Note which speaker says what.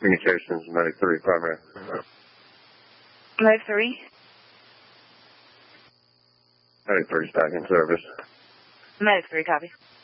Speaker 1: Communications, Medic 3, primary.
Speaker 2: Medic 3?
Speaker 1: Medic 3 is back in service.
Speaker 2: Medic 3, copy.